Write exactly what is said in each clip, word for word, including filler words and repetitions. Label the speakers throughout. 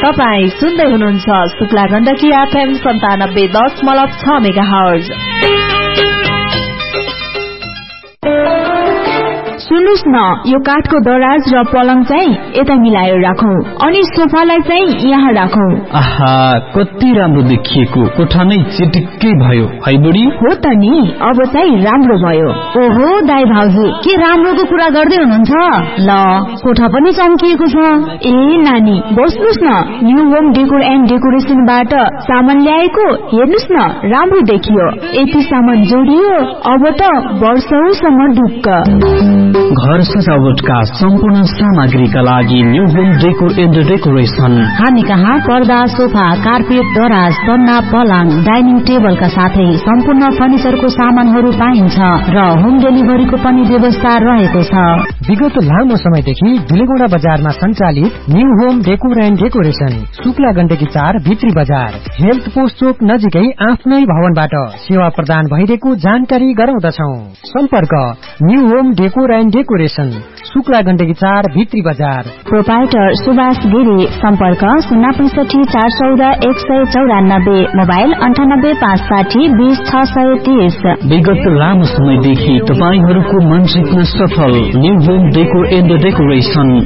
Speaker 1: तपाईँ सुन्दै हुनुहुन्छ शुक्ला गण्डकी एफएम सन्तानब्बे दशमलव छ मेगा हर्ज। सुन्नुस् न, यो काठको दराज र पलङ चाहिँ यता मिलाएर राखौं अनि सोफालाई चाहिँ यहाँ राखौं।
Speaker 2: आहा, कति राम्रो देखिएको, कोठा नै चिटिक्कै भयो है बुढी।
Speaker 1: हो त नि, अब चाहिँ राम्रो भयो। ओहो दाइ भाउजू, के राम्रोको कुरा गर्दै हुनुहुन्छ? ल, कोठा पनि चम्किएको छ। ए नानी, बस्नुस् न, न्यू होम डेकोर एन्ड डेकोरेसनबाट सामान ल्याएको, हेर्नुस् न, राम्रो देखियो। यति सामान जोडियो, अब त वर्षौसम्म ढुक्क।
Speaker 2: घर सजावटका सम्पूर्ण सामग्रीका लागि new home decor and decoration.
Speaker 1: हामी कहाँ पर्दा, सोफा, कार्पेट, दराज, सन्ना, पलङ, डाइनिङ टेबलका साथै सम्पूर्ण फर्निचरको सामानहरू पाइन्छ र होम डेलिभरीको पनि व्यवस्था रहेको छ।
Speaker 3: विगत लामो समयदेखि धुलेगौडा बजारमा सञ्चालित new home decor and decoration, Shukla Gandaki चार भित्री बजार, हेल्थ पोस्ट चोक नजिकै आफ्नै भवनबाट सेवा प्रदान भइरहेको जानकारी गराउँदछौ। सम्पर्क new home decor and decoration, Shukla Gandaki चार भित्री बजार।
Speaker 1: प्रोपाइटर सुभाष गिरी। सम्पर्क शून्य पैंसठी चार चौध एक सय चौरानब्बे, मोबाइल अन्ठानब्बे पाँच साठी बीस छ सय तीस।
Speaker 2: विगत लामो समयदेखि तपाईहरूको मन जित्न सफल new home decor and decoration.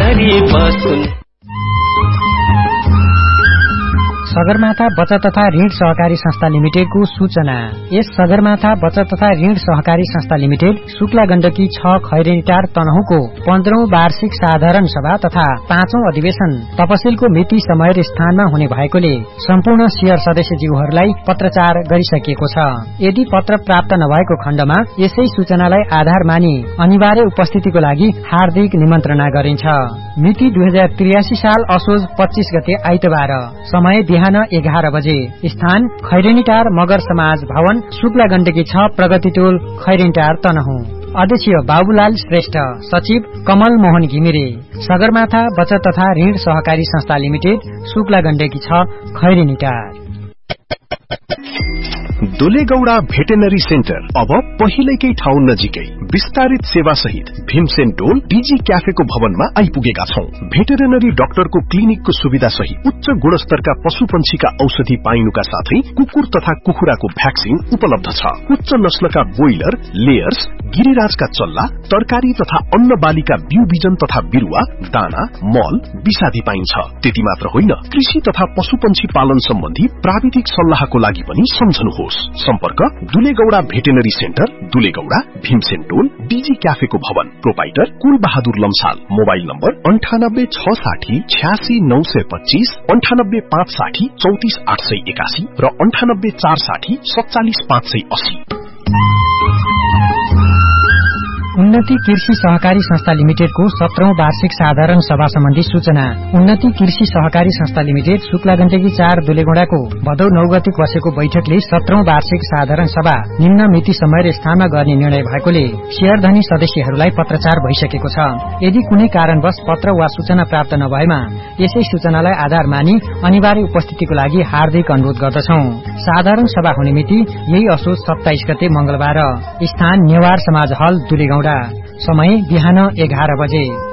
Speaker 3: Sagarmatha बचत तथा ऋण सहकारी संस्था लिमिटेडको सूचना। यस सगरमाथा बचत तथा ऋण सहकारी संस्था लिमिटेड शुक्ला गण्डकी छ खैरेनीटार तनहुको पन्ध्रौं वार्षिक साधारण सभा तथा पाँचौं अधिवेशन तपसिलको मिति समय र स्थानमा हुने भएकोले सम्पूर्ण शेयर सदस्यज्यूहरूलाई पत्रचार गरिसकिएको छ। यदि पत्र प्राप्त नभएको खण्डमा यसै सूचनालाई आधार मानि अनिवार्य उपस्थितिको लागि हार्दिक निमन्त्रणा गरिन्छ। मिति दुई हजार त्रियासी साल असोज पच्चीस गते आइतबार, समय बिहान एघार बजे, स्थान खैरेनीटार मगर समाज भवन, शुक्ला गण्डकी छ, प्रगति टोल, खैरेनीटार तनहुँ। अध्यक्ष बाबुलाल श्रेष्ठ, सचिव कमल मोहन घिमिरे। सगरमाथा बचत तथा ऋण सहकारी संस्था लिमिटेड, शुक्ला गण्डकी छ, खैरेनीटार।
Speaker 4: दुलेगौडा भेटेनरी सेन्टर अब पहिलेकै ठाउँ नजिकै विस्तारित सेवा सहित भीमसेन टोल डीजी क्याफेको भवनमा आइपुगेका छौं। भेटेरिनरी डाक्टरको क्लिनिकको सुविधा सहित उच्च गुणस्तरका पशु पंक्षीका औषधि पाइनुका साथै कुकुर तथा कुखुराको भ्याक्सिन उपलब्ध छ। उच्च नस्लका बोइलर, लेयर्स, गिरिराजका चल्ला, तरकारी तथा अन्न बालीका बिउ बिजन तथा बिरुवा, दाना, मल, विषादी पाइन्छ। त्यति मात्र होइन, कृषि तथा पशु पंक्षी पालन सम्बन्धी प्राविधिक सल्लाहको लागि पनि सम्झनुहोस्। सम्पर्क दुलेगौडा भेटेनरी सेन्टर, दुलेगौडा, भीमसेन टोल, डीजी क्याफेको भवन। प्रोपाइटर कुल बहादुर लम्साल। मोबाइल नम्बर अन्ठानब्बे छ साठी छ्यासी नौ सय पच्चीस, अन्ठानब्बे पाँच साठी चौतिस आठ सय एकासी र अन्ठानब्बे चार साठी सत्तालिस पाँच सय अस्सी।
Speaker 3: उन्नति कृषि सहकारी संस्था लिमिटेडको सत्रौं वार्षिक साधारण सभा सम्बन्धी सूचना। उन्नति कृषि सहकारी संस्था लिमिटेड शुक्ला गण्डकी चार दुलेगौडाको भदौ नौ गते बसेको बैठकले सत्रौं वार्षिक साधारण सभा निम्न मिति समय र स्थानमा गर्ने निर्णय भएकोले शेयरधनी सदस्यहरूलाई पत्रचार भइसकेको छ। यदि कुनै कारणवश पत्र वा सूचना प्राप्त नभएमा यसै सूचनालाई आधार मानि अनिवार्य उपस्थितिको लागि हार्दिक अनुरोध गर्दछौ। साधारण सभा हुने मिति यही असोज सत्ताइस गते मंगलबार, स्थान नेवार समाज हल, दुलेगौडा, समय बिहान एघार बजे।